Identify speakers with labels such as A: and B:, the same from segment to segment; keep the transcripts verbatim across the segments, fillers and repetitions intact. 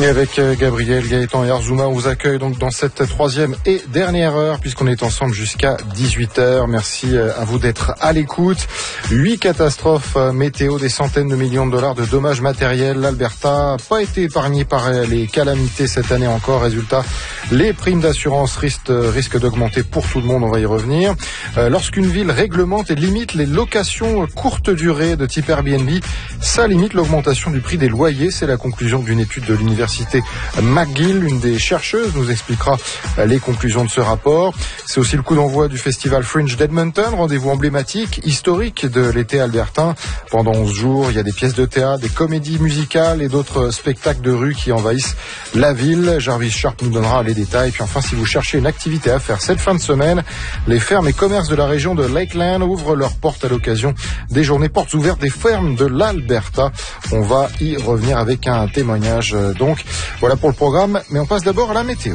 A: Et avec Gabriel, Gaëtan et Arzouma, on vous accueille donc dans cette troisième et dernière heure, puisqu'on est ensemble jusqu'à dix-huit heures. Merci à vous d'être à l'écoute. Huit catastrophes météo, des centaines de millions de dollars de dommages matériels. L'Alberta n'a pas été épargné par les calamités cette année encore. Résultat, les primes d'assurance risquent, risquent d'augmenter pour tout le monde. On va y revenir. Euh, lorsqu'une ville réglemente et limite les locations courte durée de type Airbnb, ça limite l'augmentation du prix des loyers. C'est la conclusion d'une étude de l'université McGill. Une des chercheuses nous expliquera les conclusions de ce rapport. C'est aussi le coup d'envoi du festival Fringe d'Edmonton, rendez-vous emblématique, historique de l'été albertain. Pendant onze jours, il y a des pièces de théâtre, des comédies musicales et d'autres spectacles de rue qui envahissent la ville. Jarvis Sharp nous donnera les détails. Puis enfin, si vous cherchez une activité à faire cette fin de semaine, les fermes et commerces de la région de Lakeland ouvrent leurs portes à l'occasion des journées portes ouvertes des fermes de l'Alberta. On va y revenir avec un témoignage donc. Voilà pour le programme, mais on passe d'abord à la météo.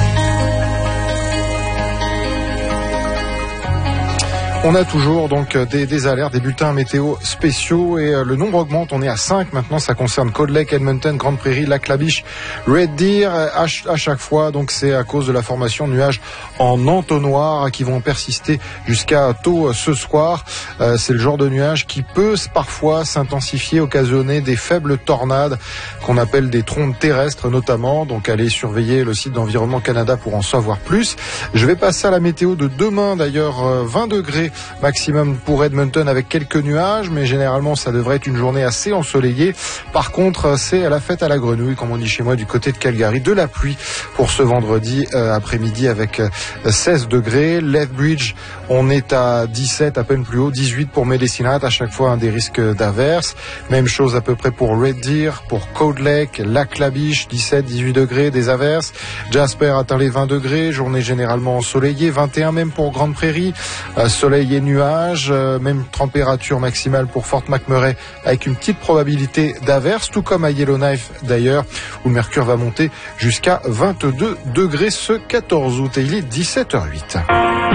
A: On a toujours donc des, des alertes, des bulletins météo spéciaux et euh, le nombre augmente. On est à cinq maintenant. Ça concerne Cold Lake, Edmonton, Grande Prairie, Lac La Biche, Red Deer. À, à chaque fois, donc c'est à cause de la formation de nuages en entonnoir qui vont persister jusqu'à tôt ce soir. Euh, c'est le genre de nuage qui peut parfois s'intensifier, occasionner des faibles tornades qu'on appelle des trombes terrestres notamment. Donc allez surveiller le site d'Environnement Canada pour en savoir plus. Je vais passer à la météo de demain d'ailleurs, euh, vingt degrés maximum pour Edmonton avec quelques nuages, mais généralement ça devrait être une journée assez ensoleillée. Par contre, c'est à la fête à la grenouille, comme on dit chez moi, du côté de Calgary. De la pluie pour ce vendredi euh, après-midi avec euh, seize degrés. Lethbridge, on est à dix-sept, à peine plus haut, dix-huit pour Medicine Hat, à chaque fois un des risques d'averse. Même chose à peu près pour Red Deer, pour Cold Lake, Lac La Biche, dix-sept, dix-huit degrés, des averses. Jasper atteint les vingt degrés, journée généralement ensoleillée, vingt et un même pour Grande Prairie, euh, soleil et nuages, euh, même température maximale pour Fort McMurray avec une petite probabilité d'averse, tout comme à Yellowknife d'ailleurs, où le mercure va monter jusqu'à vingt-deux degrés ce quatorze août et il est dix-sept heures zéro huit.